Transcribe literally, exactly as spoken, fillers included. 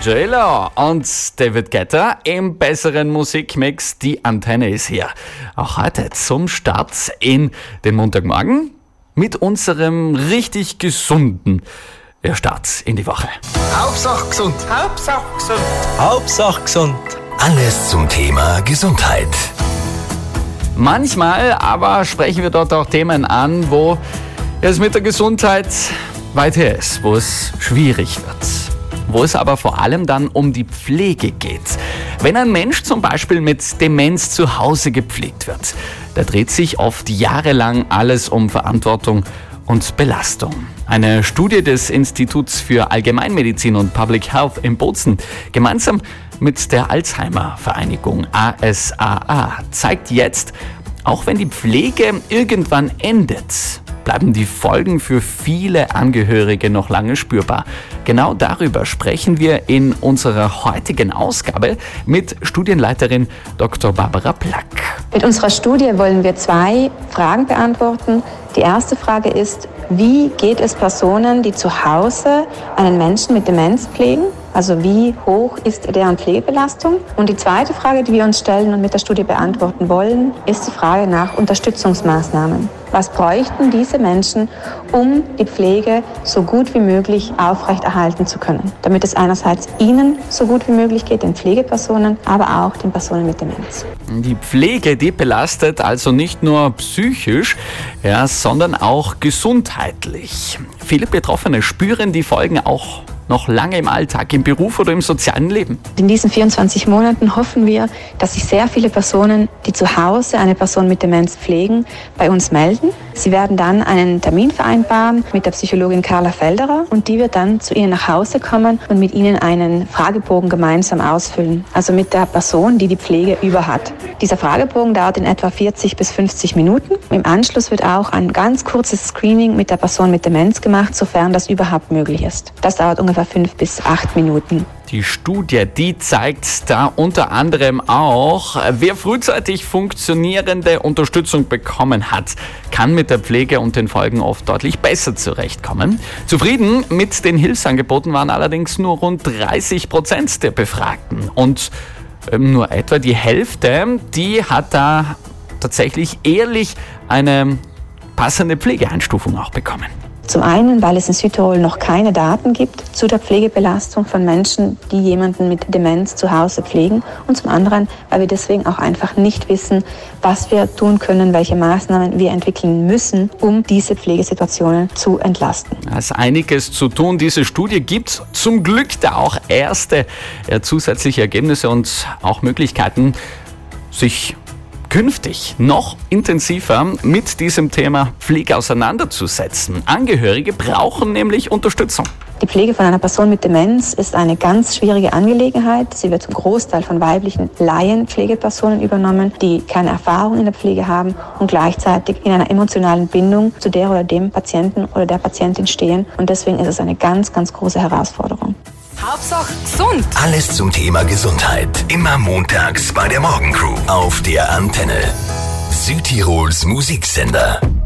J-Lo und David Guetta im besseren Musikmix. Die Antenne ist hier. Auch heute zum Start in den Montagmorgen mit unserem richtig gesunden Start in die Woche. Hauptsache gesund. Hauptsache gesund. Hauptsache gesund. Alles zum Thema Gesundheit. Manchmal aber sprechen wir dort auch Themen an, wo es mit der Gesundheit weit her ist, wo es schwierig wird. Wo es aber vor allem dann um die Pflege geht. Wenn ein Mensch zum Beispiel mit Demenz zu Hause gepflegt wird, da dreht sich oft jahrelang alles um Verantwortung und Belastung. Eine Studie des Instituts für Allgemeinmedizin und Public Health in Bozen gemeinsam mit der Alzheimer-Vereinigung A S A A zeigt jetzt, auch wenn die Pflege irgendwann endet, bleiben die Folgen für viele Angehörige noch lange spürbar. Genau darüber sprechen wir in unserer heutigen Ausgabe mit Studienleiterin Doktor Barbara Plack. Mit unserer Studie wollen wir zwei Fragen beantworten. Die erste Frage ist, wie geht es Personen, die zu Hause einen Menschen mit Demenz pflegen? Also wie hoch ist deren Pflegebelastung? Und die zweite Frage, die wir uns stellen und mit der Studie beantworten wollen, ist die Frage nach Unterstützungsmaßnahmen. Was bräuchten diese Menschen, um die Pflege so gut wie möglich aufrechterhalten zu können? Damit es einerseits ihnen so gut wie möglich geht, den Pflegepersonen, aber auch den Personen mit Demenz. Die Pflege, die belastet also nicht nur psychisch, ja, sondern auch gesundheitlich. Viele Betroffene spüren die Folgen auch noch lange im Alltag, im Beruf oder im sozialen Leben. In diesen vierundzwanzig Monaten hoffen wir, dass sich sehr viele Personen, die zu Hause eine Person mit Demenz pflegen, bei uns melden. Sie werden dann einen Termin vereinbaren mit der Psychologin Carla Felderer und die wird dann zu Ihnen nach Hause kommen und mit Ihnen einen Fragebogen gemeinsam ausfüllen, also mit der Person, die die Pflege über hat. Dieser Fragebogen dauert in etwa vierzig bis fünfzig Minuten. Im Anschluss wird auch ein ganz kurzes Screening mit der Person mit Demenz gemacht, sofern das überhaupt möglich ist. Das dauert ungefähr fünf bis acht Minuten. Die Studie, die zeigt da unter anderem auch, wer frühzeitig funktionierende Unterstützung bekommen hat, kann mit der Pflege und den Folgen oft deutlich besser zurechtkommen. Zufrieden mit den Hilfsangeboten waren allerdings nur rund dreißig Prozent der Befragten. Und nur etwa die Hälfte, die hat da tatsächlich ehrlich eine passende Pflegeeinstufung auch bekommen. Zum einen, weil es in Südtirol noch keine Daten gibt zu der Pflegebelastung von Menschen, die jemanden mit Demenz zu Hause pflegen. Und zum anderen, weil wir deswegen auch einfach nicht wissen, was wir tun können, welche Maßnahmen wir entwickeln müssen, um diese Pflegesituationen zu entlasten. Da ist einiges zu tun. Diese Studie gibt zum Glück da auch erste äh, zusätzliche Ergebnisse und auch Möglichkeiten, sich künftig noch intensiver mit diesem Thema Pflege auseinanderzusetzen. Angehörige brauchen nämlich Unterstützung. Die Pflege von einer Person mit Demenz ist eine ganz schwierige Angelegenheit. Sie wird zum Großteil von weiblichen Laienpflegepersonen übernommen, die keine Erfahrung in der Pflege haben und gleichzeitig in einer emotionalen Bindung zu der oder dem Patienten oder der Patientin stehen. Und deswegen ist es eine ganz, ganz große Herausforderung. Hauptsache gesund. Alles zum Thema Gesundheit. Immer montags bei der Morgencrew auf der Antenne. Südtirols Musiksender.